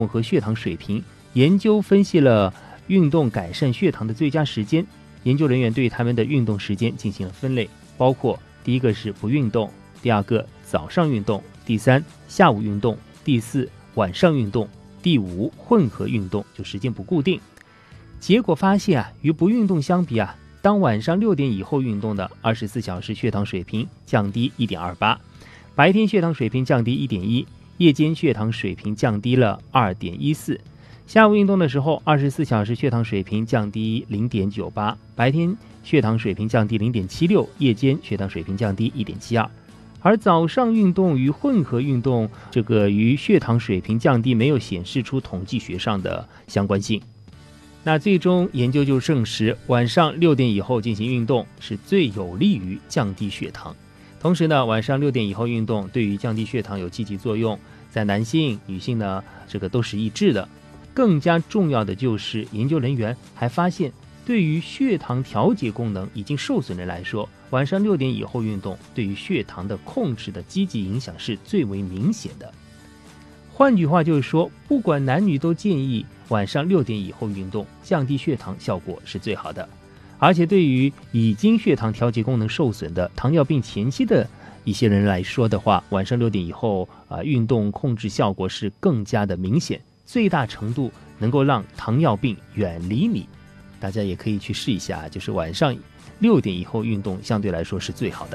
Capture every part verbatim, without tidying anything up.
和血糖水平，研究分析了运动改善血糖的最佳时间。研究人员对他们的运动时间进行了分类，包括第一个是不运动，第二个早上运动，第三下午运动，第四晚上运动，第五混合运动，就时间不固定。结果发现啊，与不运动相比啊，当晚上六点以后运动的二十四小时血糖水平降低 一点二八， 白天血糖水平降低 一点一， 夜间血糖水平降低了 二点一四。下午运动的时候，二十四小时血糖水平降低 零点九八， 白天血糖水平降低 零点七六， 夜间血糖水平降低 一点七二。而早上运动与混合运动，这个与血糖水平降低没有显示出统计学上的相关性。那最终研究就证实，晚上六点以后进行运动是最有利于降低血糖。同时呢，晚上六点以后运动对于降低血糖有积极作用，在男性、女性呢，这个都是一致的。更加重要的就是，研究人员还发现，对于血糖调节功能已经受损的人来说，晚上六点以后运动对于血糖的控制的积极影响是最为明显的。换句话就是说，不管男女都建议晚上六点以后运动，降低血糖效果是最好的。而且对于已经血糖调节功能受损的糖尿病前期的一些人来说的话，晚上六点以后啊，运动控制效果是更加的明显，最大程度能够让糖尿病远离你。大家也可以去试一下，就是晚上六点以后运动相对来说是最好的。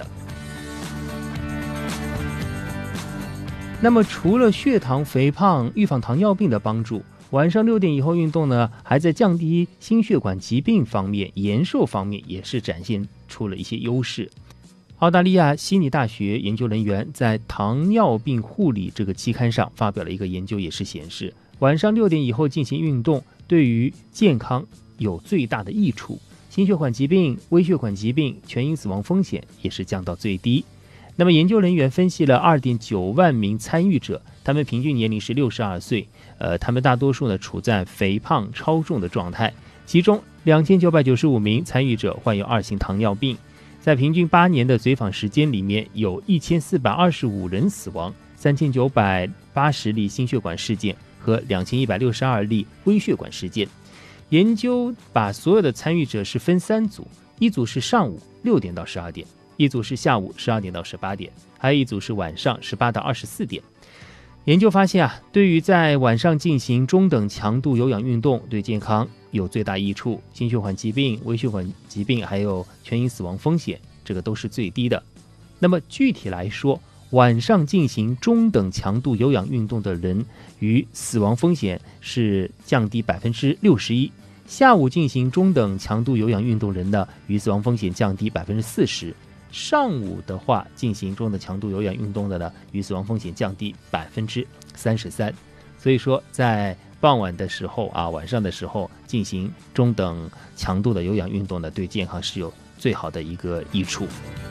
那么除了血糖、肥胖、预防糖尿病的帮助，晚上六点以后运动呢，还在降低心血管疾病方面、延寿方面也是展现出了一些优势。澳大利亚悉尼大学研究人员在《糖尿病护理》这个期刊上发表了一个研究，也是显示晚上六点以后进行运动对于健康有最大的益处，心血管疾病、微血管疾病、全因死亡风险也是降到最低。那么研究人员分析了 二点九万名参与者，他们平均年龄是六十二岁，呃，他们大多数呢处在肥胖超重的状态，其中两千九百九十五名参与者患有二型糖尿病。在平均八年的随访时间里面，有一千四百二十五人死亡，三千九百八十例心血管事件和两千一百六十二例微血管事件。研究把所有的参与者是分三组，一组是上午六点到十二点，一组是下午十二点到十八点，还有一组是晚上十八到二十四点。研究发现啊，对于在晚上进行中等强度有氧运动，对健康有最大益处，心血管疾病、微血管疾病还有全因死亡风险，这个都是最低的。那么具体来说，晚上进行中等强度有氧运动的人，与死亡风险是降低 百分之六十一， 下午进行中等强度有氧运动人呢，与死亡风险降低 百分之四十。上午的话，进行中等强度有氧运动的呢，与死亡风险降低 百分之三十三。 所以说在傍晚的时候啊，晚上的时候进行中等强度的有氧运动呢，对健康是有最好的一个益处。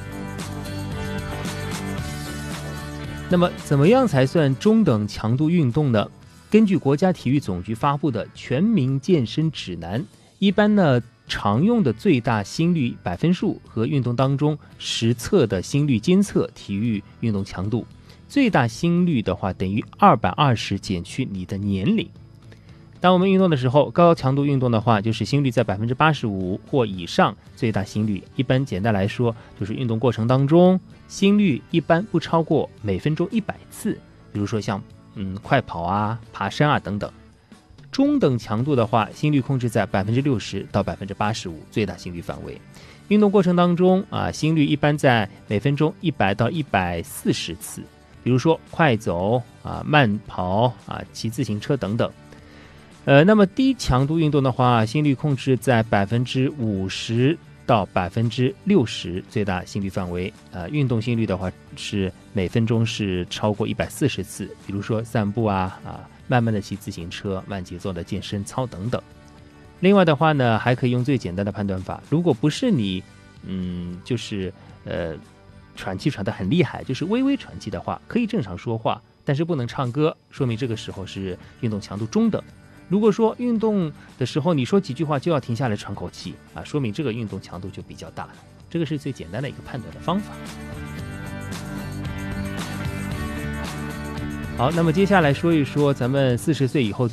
那么怎么样才算中等强度运动呢？根据国家体育总局发布的全民健身指南，一般呢常用的最大心率百分数和运动当中实测的心率监测体育运动强度，最大心率的话等于二百二十减去你的年龄。当我们运动的时候，高强度运动的话，就是心率在 百分之八十五 或以上，最大心率一般简单来说就是运动过程当中心率一般不超过每分钟一百次，比如说像嗯快跑啊、爬山啊等等。中等强度的话，心率控制在 百分之六十 到 百分之八十五 最大心率范围。运动过程当中啊，心率一般在每分钟一百到一百四十次，比如说快走啊、慢跑啊、骑自行车等等。呃，那么低强度运动的话，心率控制在 百分之五十 到 百分之六十 最大心率范围。呃，运动心率的话是每分钟是超过一百四十次，比如说散步啊啊。慢慢的骑自行车、慢节奏的健身操等等。另外的话呢，还可以用最简单的判断法，如果不是你嗯就是呃喘气喘得很厉害，就是微微喘气的话，可以正常说话，但是不能唱歌，说明这个时候是运动强度中等。如果说运动的时候你说几句话就要停下来喘口气啊，说明这个运动强度就比较大了。这个是最简单的一个判断的方法。 好，那么接下来说一说咱们四十岁以后